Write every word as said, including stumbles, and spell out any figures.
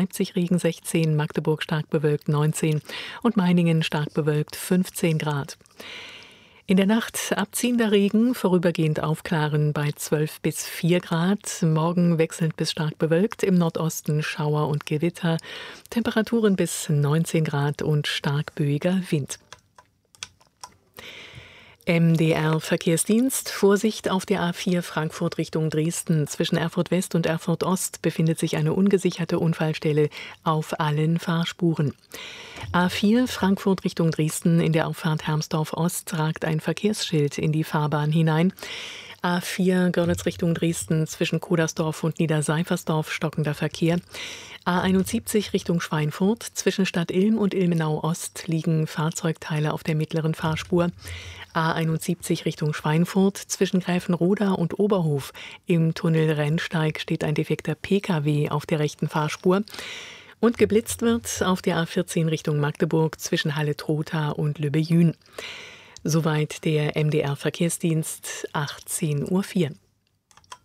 Leipzig Regen sechzehn, Magdeburg stark bewölkt neunzehn und Meiningen stark bewölkt fünfzehn Grad. In der Nacht abziehender Regen, vorübergehend aufklaren bei zwölf bis vier Grad. Morgen wechselnd bis stark bewölkt, im Nordosten Schauer und Gewitter. Temperaturen bis neunzehn Grad und stark böiger Wind. M D R-Verkehrsdienst. Vorsicht auf der A vier Frankfurt Richtung Dresden. Zwischen Erfurt West und Erfurt Ost befindet sich eine ungesicherte Unfallstelle auf allen Fahrspuren. A vier Frankfurt Richtung Dresden, in der Auffahrt Hermsdorf Ost ragt ein Verkehrsschild in die Fahrbahn hinein. A vier Görlitz Richtung Dresden, zwischen Kodersdorf und Niederseifersdorf stockender Verkehr. A einundsiebzig Richtung Schweinfurt, zwischen Stadt Ilm und Ilmenau Ost liegen Fahrzeugteile auf der mittleren Fahrspur. A einundsiebzig Richtung Schweinfurt, zwischen Gräfenroda und Oberhof im Tunnel Rennsteig steht ein defekter P K W auf der rechten Fahrspur. Und geblitzt wird auf der A vierzehn Richtung Magdeburg zwischen Halle-Trotha und Lübbejün. Soweit der M D R-Verkehrsdienst, achtzehn Uhr vier.